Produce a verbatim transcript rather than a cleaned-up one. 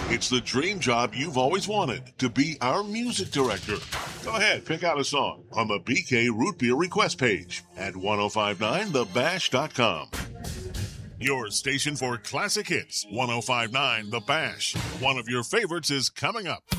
It's the dream job you've always wanted, to be our music director. Go ahead, pick out a song on the B K Root Beer request page at ten fifty-nine the bash dot com. Your station for classic hits, ten fifty-nine The Bash. One of your favorites is coming up.